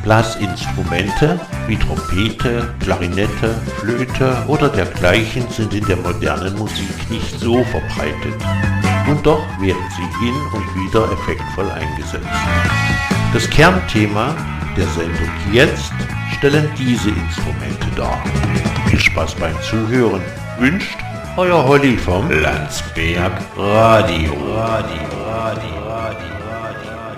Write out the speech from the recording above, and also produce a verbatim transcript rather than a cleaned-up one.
Blasinstrumente wie Trompete, Klarinette, Flöte oder dergleichen sind in der modernen Musik nicht so verbreitet. Und doch werden sie hin und wieder effektvoll eingesetzt. Das Kernthema der Sendung jetzt stellen diese Instrumente dar. Viel Spaß beim Zuhören wünscht euer Holly vom Landsberg Radio. Radio, Radio.